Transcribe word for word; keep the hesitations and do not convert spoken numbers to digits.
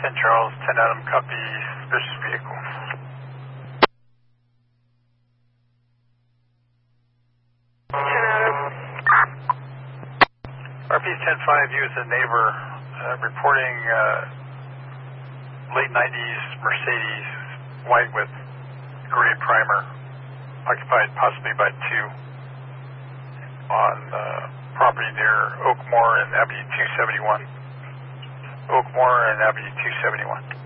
ten Charles, ten Adam, copy, suspicious vehicle. ten Adam. R P ten five, you as a neighbor, uh, reporting uh, late nineties Mercedes, white with gray primer, occupied possibly by two, on uh, property near Oakmore and Avenue two seventy-one. Oakmore and Avenue two seventy-one.